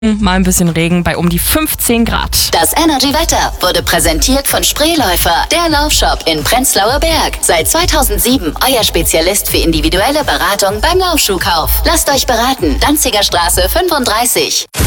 mal ein bisschen Regen bei um die 15 Grad. Das Energy-Wetter wurde präsentiert von Spreeläufer, der Laufshop in Prenzlauer Berg. Seit 2007 euer Spezialist für individuelle Beratung beim Laufschuhkauf. Lasst euch beraten. Danziger Straße 35.